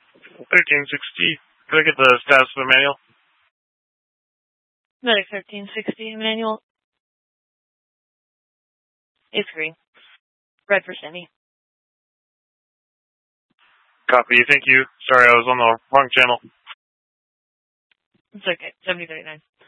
1360. Could I get the status of the manual? Medic 1360 manual. It's green. Red for Sammy. Copy, thank you. Sorry, I was on the wrong channel. It's okay. 7039.